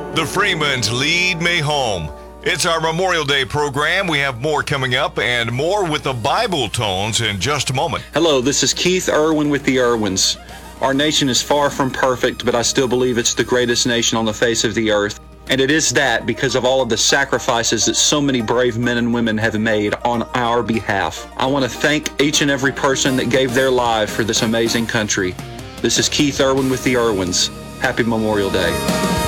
The Freemans lead me home. It's our Memorial Day program. We have more coming up and more with the Bible tones in just a moment. Hello, this is Keith Irwin with the Irwins. Our nation is far from perfect, but I still believe it's the greatest nation on the face of the earth. And it is that because of all of the sacrifices that so many brave men and women have made on our behalf. I want to thank each and every person that gave their life for this amazing country. This is Keith Irwin with the Irwins. Happy Memorial Day.